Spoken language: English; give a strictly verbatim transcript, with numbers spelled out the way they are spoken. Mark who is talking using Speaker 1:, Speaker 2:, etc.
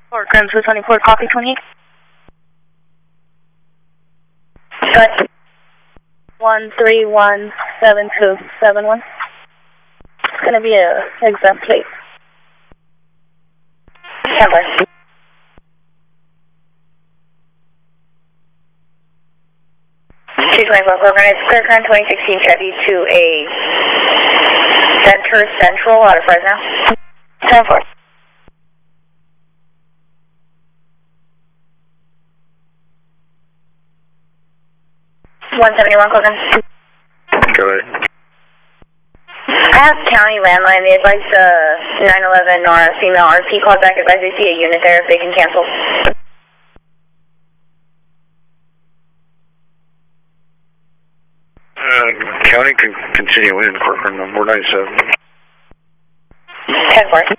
Speaker 1: Corcoran two twenty-four, copy twenty-eight. Cut. one three one seven two seven one. It's going to be a exempt plate. Number. two twenty-four, Corcoran. It's Corcoran twenty sixteen Chevy to a Center Central out of Fresno. ten four. one seventy-one, Corcoran.
Speaker 2: Go ahead.
Speaker 1: I have county landline. They advise uh, nine eleven or a female R P called back. Advise they see a unit there if they can cancel.
Speaker 2: Uh, county can continue in, Corcoran, number ninety-seven.
Speaker 1: ten four.